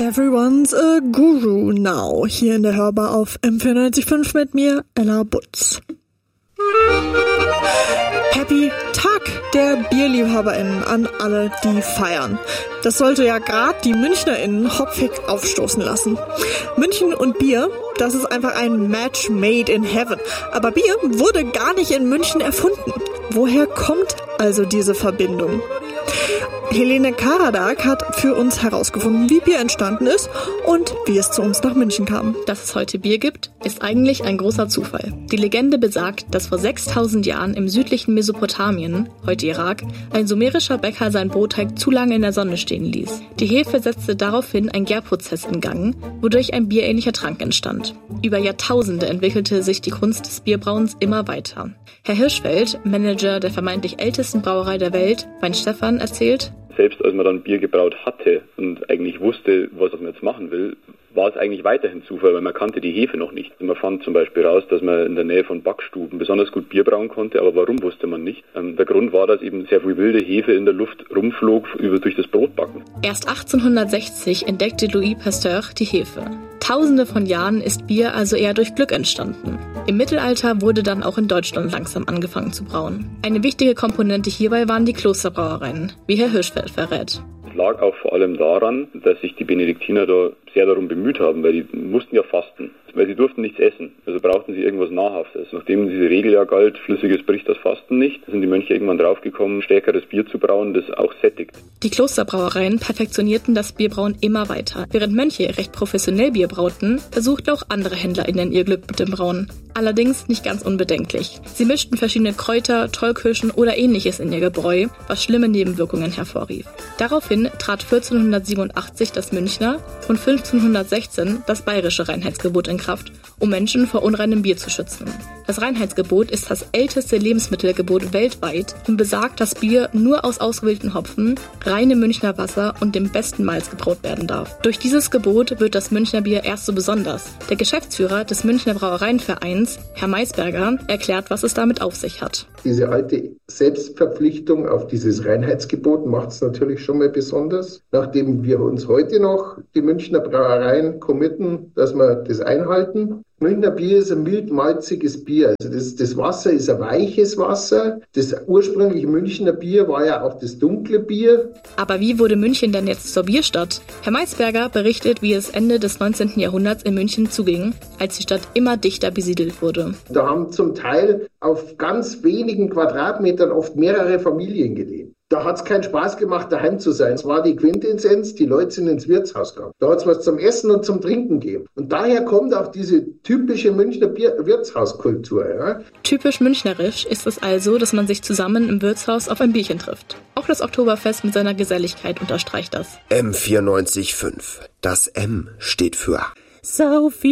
Everyone's a Guru now. Hier in der Hörbar auf M94.5 mit mir, Ella Butz. Happy Tag der BierliebhaberInnen an alle, die feiern. Das sollte ja gerade die MünchnerInnen hopfig aufstoßen lassen. München und Bier, das ist einfach ein Match made in heaven. Aber Bier wurde gar nicht in München erfunden. Woher kommt also diese Verbindung? Helene Karadak hat für uns herausgefunden, wie Bier entstanden ist und wie es zu uns nach München kam. Dass es heute Bier gibt, ist eigentlich ein großer Zufall. Die Legende besagt, dass vor 6000 Jahren im südlichen Mesopotamien, heute Irak, ein sumerischer Bäcker sein Brotteig zu lange in der Sonne stehen ließ. Die Hefe setzte daraufhin einen Gärprozess in Gang, wodurch ein bierähnlicher Trank entstand. Über Jahrtausende entwickelte sich die Kunst des Bierbrauens immer weiter. Herr Hirschfeld, Manager der vermeintlich ältesten Brauerei der Welt, Weinstefan, erzählt: Selbst als man dann Bier gebraut hatte und eigentlich wusste, was man jetzt machen will, war es eigentlich weiterhin Zufall, weil man kannte die Hefe noch nicht. Man fand zum Beispiel raus, dass man in der Nähe von Backstuben besonders gut Bier brauen konnte, aber warum wusste man nicht. Der Grund war, dass eben sehr viel wilde Hefe in der Luft rumflog durch das Brotbacken. Erst 1860 entdeckte Louis Pasteur die Hefe. Tausende von Jahren ist Bier also eher durch Glück entstanden. Im Mittelalter wurde dann auch in Deutschland langsam angefangen zu brauen. Eine wichtige Komponente hierbei waren die Klosterbrauereien, wie Herr Hirschfeld verrät. Es lag auch vor allem daran, dass sich die Benediktiner da sehr darum bemüht haben, weil die mussten ja fasten, weil sie durften nichts essen, also brauchten sie irgendwas Nahrhaftes. Nachdem diese Regel ja galt, Flüssiges bricht das Fasten nicht, sind die Mönche irgendwann draufgekommen, stärkeres Bier zu brauen, das auch sättigt. Die Klosterbrauereien perfektionierten das Bierbrauen immer weiter. Während Mönche recht professionell Bier brauten, versuchten auch andere HändlerInnen ihr Glück mit dem Brauen. Allerdings nicht ganz unbedenklich. Sie mischten verschiedene Kräuter, Tollkirschen oder ähnliches in ihr Gebräu, was schlimme Nebenwirkungen hervorrief. Daraufhin trat 1487 das Münchner und 1516 das bayerische Reinheitsgebot in Kraft, um Menschen vor unreinem Bier zu schützen. Das Reinheitsgebot ist das älteste Lebensmittelgebot weltweit und besagt, dass Bier nur aus ausgewählten Hopfen, reinem Münchner Wasser und dem besten Malz gebraut werden darf. Durch dieses Gebot wird das Münchner Bier erst so besonders. Der Geschäftsführer des Münchner Brauereienvereins, Herr Maisberger, erklärt, was es damit auf sich hat. Diese alte Selbstverpflichtung auf dieses Reinheitsgebot macht es natürlich schon mal besonders. Nachdem wir uns heute noch, die Münchner Brauereien, committen, dass wir das einhalten. Münchner Bier ist ein mild-malziges Bier. Also das Wasser ist ein weiches Wasser. Das ursprüngliche Münchner Bier war ja auch das dunkle Bier. Aber wie wurde München denn jetzt zur Bierstadt? Herr Maisberger berichtet, wie es Ende des 19. Jahrhunderts in München zuging, als die Stadt immer dichter besiedelt wurde. Da haben zum Teil auf ganz wenigen Quadratmetern oft mehrere Familien gelebt. Da hat es keinen Spaß gemacht, daheim zu sein. Es war die Quintessenz, die Leute sind ins Wirtshaus gegangen. Da hat es was zum Essen und zum Trinken gegeben. Und daher kommt auch diese typische Münchner Wirtshauskultur. Ja? Typisch münchnerisch ist es also, dass man sich zusammen im Wirtshaus auf ein Bierchen trifft. Auch das Oktoberfest mit seiner Geselligkeit unterstreicht das. M94.5. Das M steht für So viel